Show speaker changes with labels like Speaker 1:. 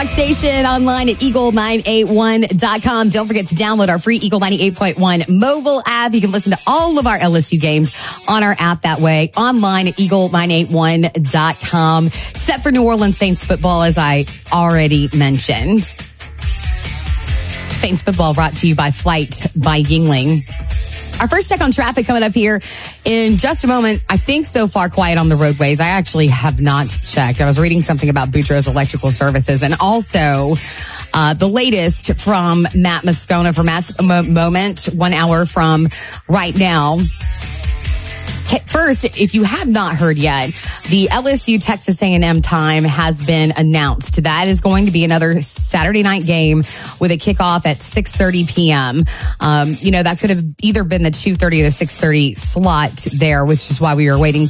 Speaker 1: Rock Station, online at eagle981.com. Don't forget to download our free Eagle 98.1 mobile app. You can listen to all of our LSU games on our app that way. Online at eagle981.com. Except for New Orleans Saints football, as I already mentioned. Saints football brought to you by Flight by Yingling. Our first check on traffic coming up here in just a moment. I think so far quiet on the roadways. I actually have not checked. I was reading something about Boudreaux's Electrical Services, and also the latest from Matt Moscona for Matt's Moment, 1 hour from right now. First, if you have not heard yet, the LSU Texas A&M time has been announced. That is going to be another Saturday night game with a kickoff at 6:30 p.m. That could have either been the 2:30 or the 6:30 slot there, which is why we were waiting